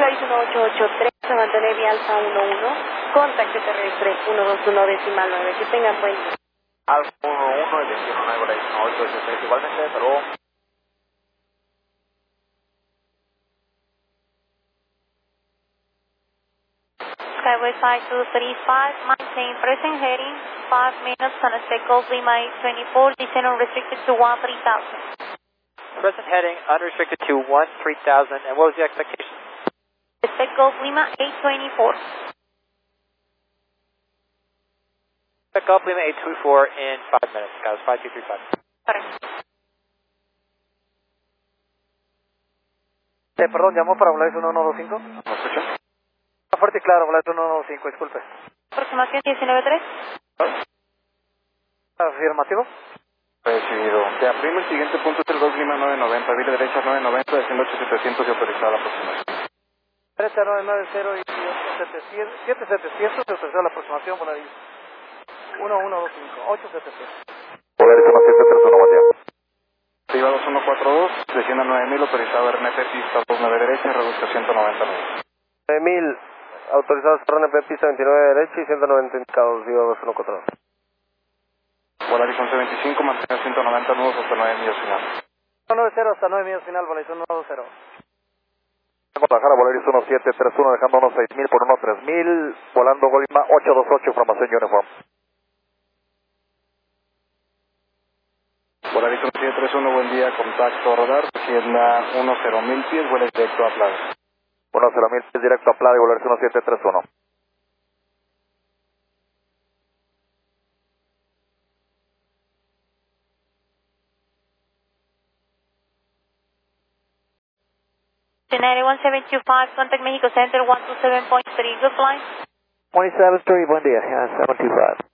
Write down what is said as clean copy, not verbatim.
Volaris 1883, San Antonio Vía Alfa 11, contacto terrestre 121 decimal 9. Que tengan buen día. Alfa 11, el 21 Volaris 1883, igualmente, hasta luego. Skyway 5235, maintain present heading, 5 minutes on a Gulf Lima 824, descent unrestricted to 13,000. Present heading, unrestricted to 13,000, and what was the expectation? Gulf Lima 824. Gulf Lima 824 in 5 minutes, guys, 5235. Correct. Perdón, llamó para Volaris 1125. ¿Me escucha? Fuerte y claro, Volaris 1125, disculpe. Aproximación 193. Afirmativo. Recibido. Te aprimo el siguiente punto es el Gulf Lima 990, vía derecha 990, desciendo 8700 y autorizada la aproximación. Derecha 990 y 7700 se autorizó la aproximación, Volaris 1125, 8700. Volaris 1731, buen día. Arriba 2142, descienda 9000, autorizado RNP, pista 29 derecha, reduzca 199. 9000, autorizados por RNP, pista 29 derecha y 190 indicados, viva 2142. Volaris 1125, mantenga 190 nudos hasta 9 millas final. 190 hasta 9 millas final, Volaris 120. Vamos a bajar a Volaris 1731, dejando unos 6000 por unos 3000, volando Golima 828, formación uniform. Volaris 1731, buen día, contacto radar, descienda 10.000 pies, vuela directo a Playa. 10.000 pies directo a Playa, Volaris 1731. United 1725, contact Mexico Center 127.3, good flight. 27-3, buen día, 725.